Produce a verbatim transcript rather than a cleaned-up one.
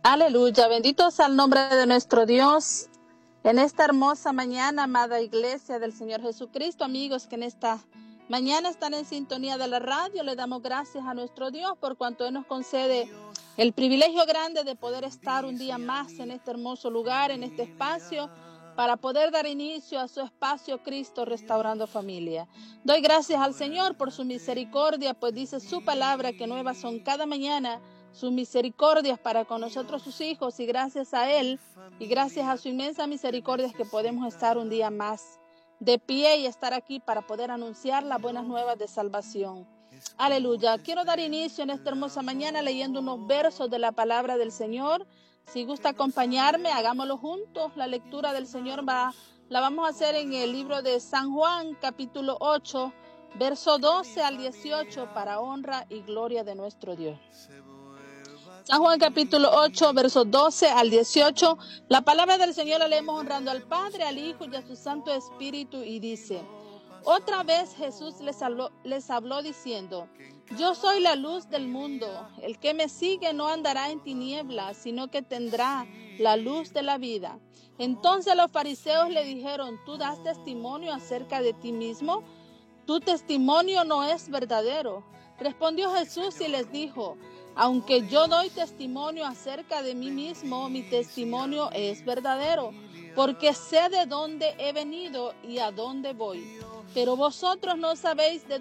Aleluya, bendito sea el nombre de nuestro Dios. En esta hermosa mañana, amada iglesia del Señor Jesucristo, amigos que en esta mañana están en sintonía de la radio, le damos gracias a nuestro Dios por cuanto Él nos concede el privilegio grande de poder estar un día más en este hermoso lugar, en este espacio, para poder dar inicio a su espacio Cristo Restaurando Familia. Doy gracias al Señor por su misericordia, pues dice su palabra que nuevas son cada mañana sus misericordias para con nosotros sus hijos, y gracias a Él y gracias a su inmensa misericordia es que podemos estar un día más de pie y estar aquí para poder anunciar las buenas nuevas de salvación. Aleluya. Quiero dar inicio en esta hermosa mañana leyendo unos versos de la palabra del Señor. Si gusta acompañarme, hagámoslo juntos. La lectura del Señor va, la vamos a hacer en el libro de San Juan, capítulo ocho, verso doce al dieciocho, para honra y gloria de nuestro Dios. San Juan capítulo ocho, versos doce al dieciocho. La palabra del Señor la leemos honrando al Padre, al Hijo y a su Santo Espíritu, y dice: otra vez Jesús les habló, les habló diciendo: yo soy la luz del mundo. El que me sigue no andará en tinieblas, sino que tendrá la luz de la vida. Entonces los fariseos le dijeron: ¿tú das testimonio acerca de ti mismo? Tu testimonio no es verdadero. Respondió Jesús y les dijo: aunque yo doy testimonio acerca de mí mismo, mi testimonio es verdadero, porque sé de dónde he venido y a dónde voy. Pero vosotros no sabéis de